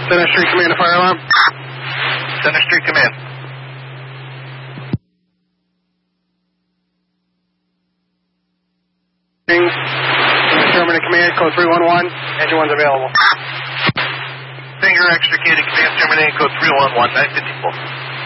Center Street Command to fire alarm. Center Street Command. Determinant Command, code 311. Engine 1's available. Finger extricated, Command terminating code 311, 954.